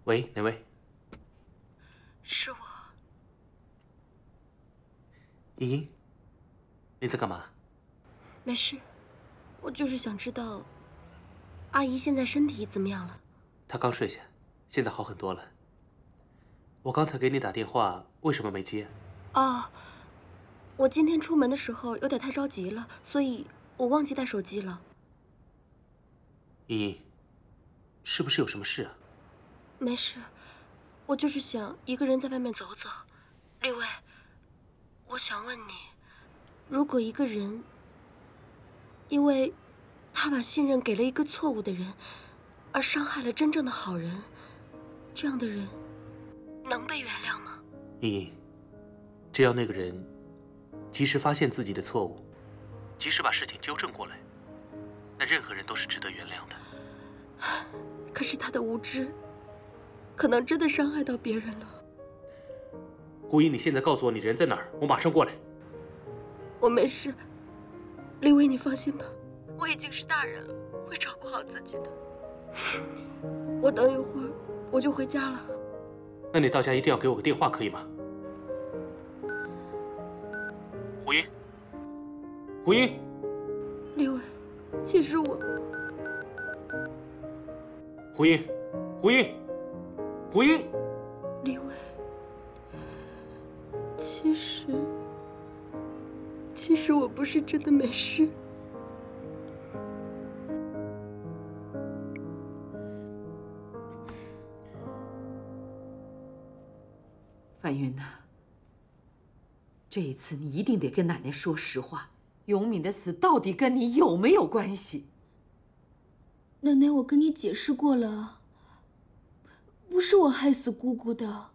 喂，哪位？ 是我。 茵茵，你在干嘛？ 没事，我就是想知道，阿姨现在身体怎么样了？ 她刚睡下，现在好很多了。我刚才给你打电话，为什么没接？ 哦，我今天出门的时候有点太着急了，所以我忘记带手机了。 茵茵，是不是有什么事啊？ 没事，我就是想一个人在外面走走。立卫，我想问你，如果一个人因为他把信任给了一个错误的人，而伤害了真正的好人，这样的人能被原谅吗？ 茵茵，只要那个人及时发现自己的错误，及时把事情纠正过来，那任何人都是值得原谅的。 可是他的无知，可能真的伤害到别人了。 胡茵，你现在告诉我你人在哪儿，我马上过来。 我没事，立威，你放心吧，我已经是大人了，会照顾好自己的。我等一会儿我就回家了。 那你到家一定要给我个电话，可以吗？胡茵，胡茵， 立威，其实我…… 胡茵，胡茵，胡茵， 立威，其实我不是真的没事。 范云呐，这一次你一定得跟奶奶说实话，永敏的死到底跟你有没有关系？ 奶奶，我跟你解释过了，不是我害死姑姑的。